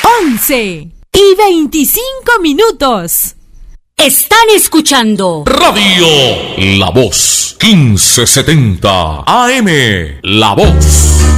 11:25. Están escuchando Radio La Voz 1570 AM. La Voz.